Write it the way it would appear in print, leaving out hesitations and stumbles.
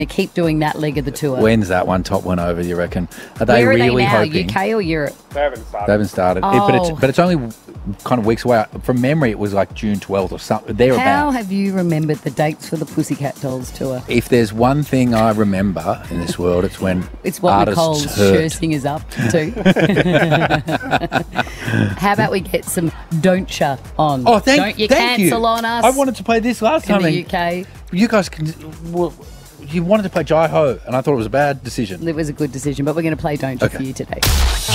keep doing that leg of the tour. When's that one top one over, you reckon? Are they Where are really they now, hoping? UK or Europe? They haven't started. They haven't started. Oh. But it's only kind of weeks away. From memory, it was like June 12th or something. Thereabouts. How have you remembered the dates for the Pussycat Dolls tour? If there's one thing I remember in this world, it's when It's what artists Nicole's hurt. Scherting is up to. How about we get some Don't Ya on? Oh, Don't you thank you. cancel on us I wanted to play this last in time. the UK. You guys can. Well, you wanted to play Jai Ho, and I thought it was a bad decision. It was a good decision, but we're going to play Don't Ya Okay. for you today.